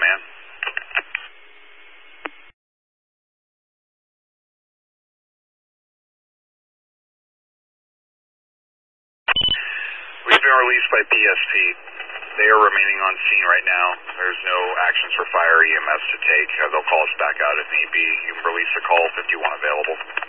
man. We've been released by PSP. They are remaining on scene right now. There's no actions for fire EMS to take. They'll call us back out if need be. You can release a call 51 available.